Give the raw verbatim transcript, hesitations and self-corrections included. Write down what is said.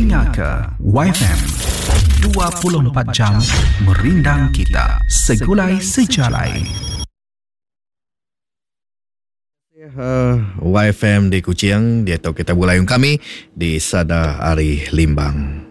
Telinga ke Y F M dua puluh empat jam merindang kita, segulai sejalai. Uh, Y F M di Kuching, dia tahu kita bulayung kami di Sada Ari Limbang.